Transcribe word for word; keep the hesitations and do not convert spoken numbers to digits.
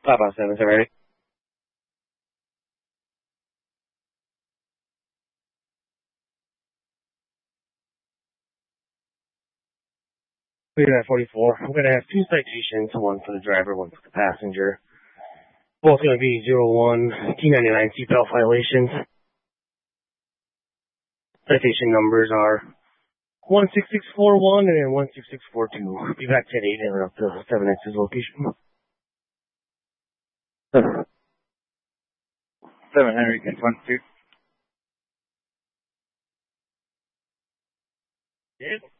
Five by seven, is that ready? We're at forty-four. I'm going to have two citations, one for the driver, one for the passenger. Both going to be zero one T ninety-nine seatbelt violations. Citation numbers are one six six four one and then one six six four two. Be back ten eight and up to seven X's location. seven Henry, ten twenty-two. Yeah.